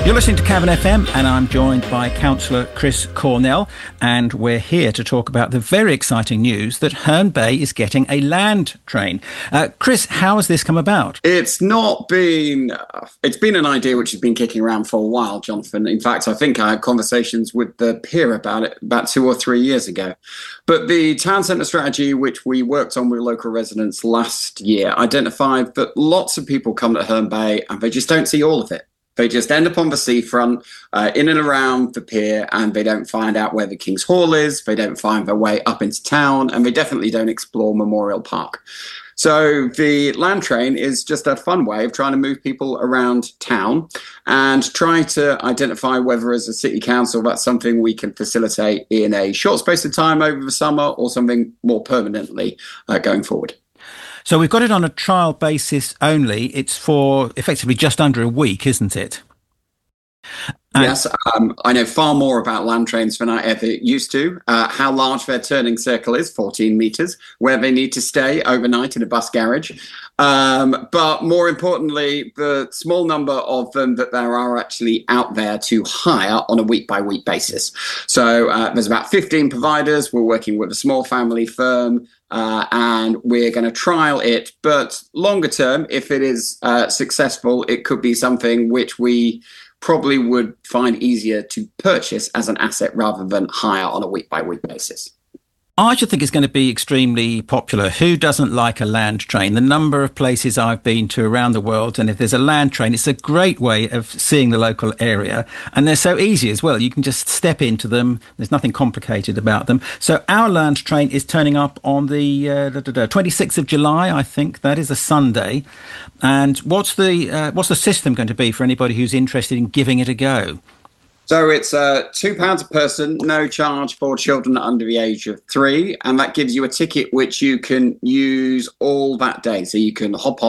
You're listening to Cavan FM, and I'm joined by Councillor Chris Cornell, and we're here to talk about the very exciting news that Herne Bay is getting a land train. Chris, how has this come about? It's been an idea which has been kicking around for a while, Jonathan. In fact, I think I had conversations with the peer about it about 2 or 3 years ago. But the town centre strategy, which we worked on with local residents last year, identified that lots of people come to Herne Bay and they just don't see all of it. They just end up on the seafront, in and around the pier, and they don't find out where the King's Hall is, they don't find their way up into town, and they definitely don't explore Memorial Park. So the land train is just a fun way of trying to move people around town and try to identify whether as a city council that's something we can facilitate in a short space of time over the summer or something more permanently going forward. So we've got it on a trial basis only. It's for effectively just under a week, isn't it? Yes, I know far more about land trains than I ever used to. How large their turning circle is, 14 metres, where they need to stay overnight in a bus garage. But more importantly, the small number of them that there are actually out there to hire on a week-by-week basis. So there's about 15 providers. We're working with a small family firm. And we're going to trial it. But longer term, if it is successful, it could be something which we probably would find easier to purchase as an asset rather than hire on a week-by-week basis. I should think it's going to be extremely popular. Who doesn't like a land train? The number of places I've been to around the world, and if there's a land train, it's a great way of seeing the local area. And they're so easy as well. You can just step into them. There's nothing complicated about them. So our land train is turning up on the 26th of July, I think. That is a Sunday. And what's the system going to be for anybody who's interested in giving it a go? So it's £2 a person, no charge for children under the age of 3, and that gives you a ticket which you can use all that day. So you can hop on